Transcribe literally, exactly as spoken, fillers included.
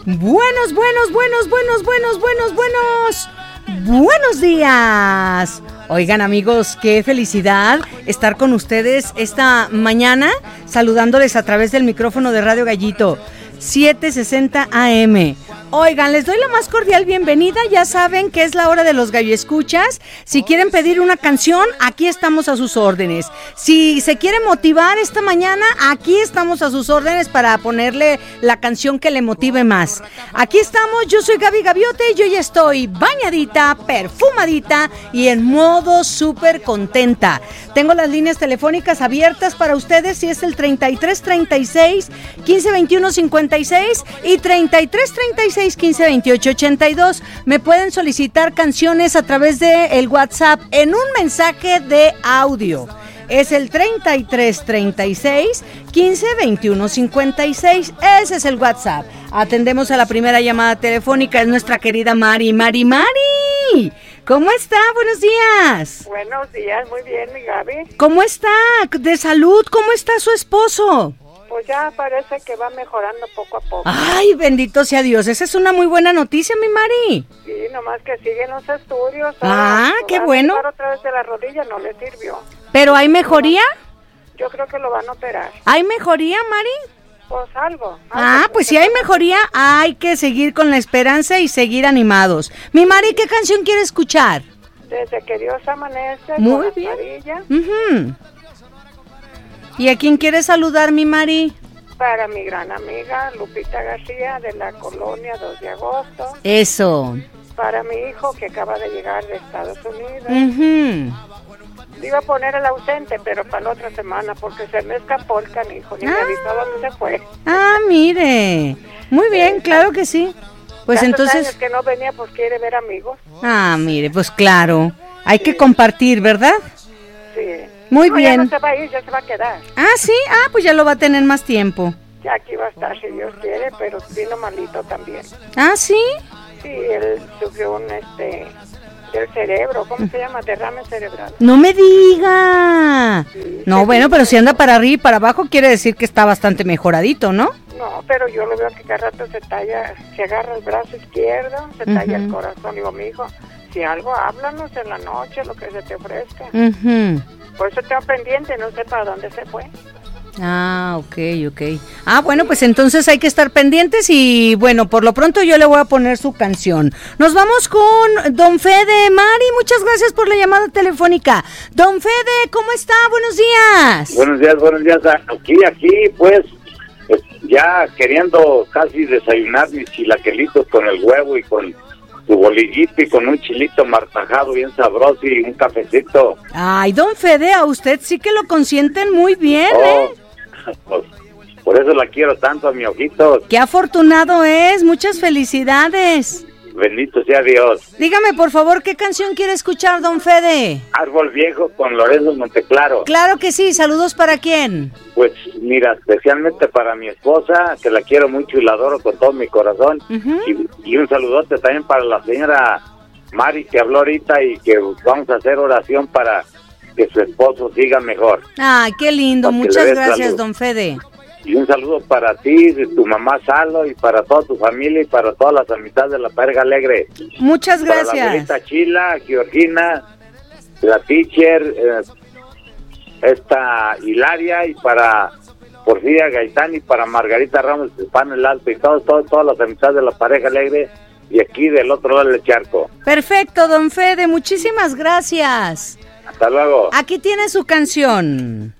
Buenos, buenos, buenos, buenos, buenos, buenos, buenos, buenos días. Oigan, amigos, qué felicidad estar con ustedes esta mañana, saludándoles a través del micrófono de Radio Gallito, siete sesenta A M. Oigan, les doy la más cordial bienvenida, ya saben que es la hora de los gallo escuchas. Si quieren pedir una canción, aquí estamos a sus órdenes. Si se quieren motivar esta mañana, aquí estamos a sus órdenes para ponerle la canción que le motive más. Aquí estamos, yo soy Gaby Gaviote y yo ya estoy bañadita, perfumadita y en modo súper contenta. Tengo las líneas telefónicas abiertas para ustedes, si es el treinta y tres treinta y seis, quince veintiuno cincuenta y seis y treinta y tres treinta y seis, quince veintiocho ochenta y dos. Me pueden solicitar canciones a través de el WhatsApp en un mensaje de audio. Es el treinta y tres treinta y seis, quince veintiuno cincuenta y seis. Ese es el WhatsApp. Atendemos a la primera llamada telefónica, es nuestra querida Mari. Mari, Mari, ¿cómo está? Buenos días. Buenos días, muy bien, mi Gaby. ¿Cómo está? De salud, ¿cómo está su esposo? Pues ya parece que va mejorando poco a poco. Ay, bendito sea Dios, esa es una muy buena noticia, mi Mari. Sí, nomás que siguen los estudios. Ah, ahora, qué bueno. Otra vez de la rodilla no le sirvió. ¿Pero hay mejoría? Yo creo que lo van a operar. ¿Hay mejoría, Mari? Pues algo. algo Ah, pues si hay mejoría, hay que seguir con la esperanza y seguir animados. Mi Mari, ¿qué canción quiere escuchar? Desde que Dios amanece. Muy con bien. Uh-huh. ¿Y a quién quiere saludar, mi Mari? Para mi gran amiga Lupita García de la colonia dos de agosto. Eso. Para mi hijo que acaba de llegar de Estados Unidos. Uh-huh. Iba a poner el ausente, pero para la otra semana, porque se me escapó el canijo, ni ah. me avisó dónde se fue. Ah, mire. Muy bien, sí, claro que sí. Pues entonces... años que no venía, pues quiere ver amigos. Ah, mire, pues claro. Hay sí. que compartir, ¿verdad? Sí. Muy no, bien. Ya no se va a ir, ya se va a quedar. Ah, sí, ah, pues ya lo va a tener más tiempo. Ya aquí va a estar, si Dios quiere, pero vino malito también. Ah, ¿sí? Sí, él sufrió un, este, del cerebro, ¿cómo se llama? Derrame cerebral. ¡No me diga! Sí, no, bueno, pero si anda para arriba y para abajo, quiere decir que está bastante mejoradito, ¿no? No, pero yo lo veo que cada rato se talla, se agarra el brazo izquierdo, se talla uh-huh. el corazón. Digo, mi hijo, si algo, háblanos en la noche, lo que se te ofrezca. Uh-huh. Por eso tengo pendiente, no sé para dónde se fue. Ah, ok, ok. Ah, bueno, pues entonces hay que estar pendientes y bueno, por lo pronto yo le voy a poner su canción. Nos vamos con Don Fede. Mari, muchas gracias por la llamada telefónica. Don Fede, ¿cómo está? Buenos días. Buenos días, buenos días. Aquí, aquí, pues, ya queriendo casi desayunar mis chilaquelitos con el huevo y con tu bolillito y con un chilito martajado bien sabroso y un cafecito. Ay, don Fede, a usted sí que lo consienten muy bien, oh, ¿eh? Pues, por eso la quiero tanto a mi ojito. ¡Qué afortunado es! ¡Muchas felicidades! Bendito sea Dios. Dígame, por favor, ¿qué canción quiere escuchar, don Fede? Árbol Viejo con Lorenzo Monteclaro. Claro que sí, ¿saludos para quién? Pues mira, especialmente para mi esposa, que la quiero mucho y la adoro con todo mi corazón. Uh-huh. y, y un saludote también para la señora Mari, que habló ahorita y que vamos a hacer oración para que su esposo siga mejor. Ay, qué lindo, muchas gracias, salud. Don Fede. Y un saludo para ti, de tu mamá Salo, y para toda tu familia, y para todas las amistades de la Pareja Alegre. Muchas gracias. Para la abuelita Chila, Georgina, la teacher, eh, esta Hilaria, y para Porfiria Gaitán, y para Margarita Ramos de Pan el Alto, y todos, todos, todas las amistades de la Pareja Alegre, y aquí del otro lado del charco. Perfecto, don Fede, muchísimas gracias. Hasta luego. Aquí tiene su canción.